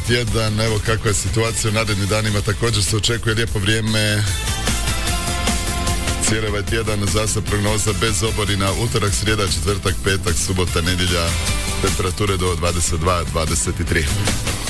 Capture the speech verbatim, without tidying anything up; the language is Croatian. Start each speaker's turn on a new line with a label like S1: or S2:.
S1: tjedan, evo kakva je situacija u narednim danima, također se očekuje lijepo vrijeme. Cijeli ovaj tjedan zasa prognoza bez oborina, utorak, srijeda, četvrtak, petak, subota, nedjelja, temperature do dvadeset dva do dvadeset tri.